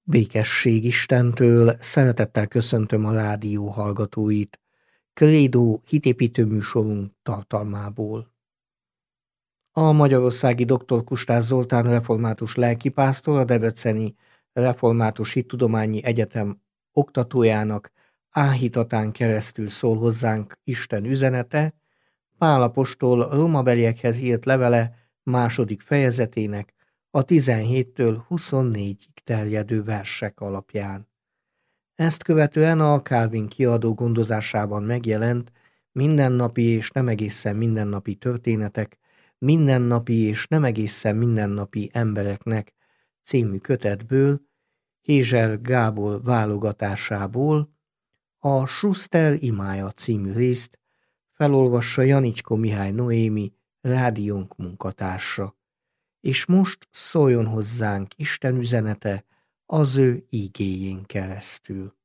Békesség Istentől, szeretettel köszöntöm a rádió hallgatóit. Krédó hitépítő műsorunk tartalmából. A magyarországi dr. Kustás Zoltán református lelkipásztor, a Debreceni Református Hittudományi Egyetem oktatójának áhítatán keresztül szól hozzánk Isten üzenete, Pál apostol rómabeliekhez írt levele második fejezetének a 17-től 24-ig terjedő versek alapján. Ezt követően a Calvin kiadó gondozásában megjelent Mindennapi és nem egészen mindennapi történetek, mindennapi és nem egészen mindennapi embereknek című kötetből, Hézser Gábor válogatásából a Schuster imája című részt felolvassa Janicskó Mihály Noémi, rádiónk munkatársa. És most szóljon hozzánk Isten üzenete az ő ígéjén keresztül.